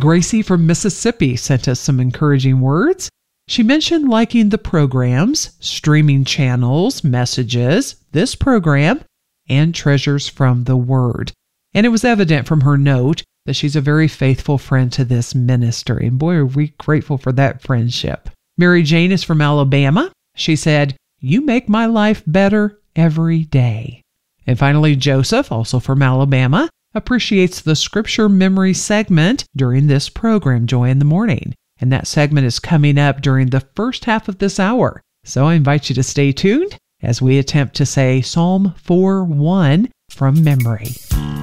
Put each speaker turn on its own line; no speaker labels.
Gracie from Mississippi sent us some encouraging words. She mentioned liking the programs, streaming channels, messages, this program, and treasures from the Word. And it was evident from her note that she's a very faithful friend to this ministry. And boy, are we grateful for that friendship. Mary Jane is from Alabama. She said, "You make my life better every day." And finally, Joseph, also from Alabama, appreciates the scripture memory segment during this program, Joy in the Morning. And that segment is coming up during the first half of this hour. So I invite you to stay tuned as we attempt to say Psalm 4:1 from memory.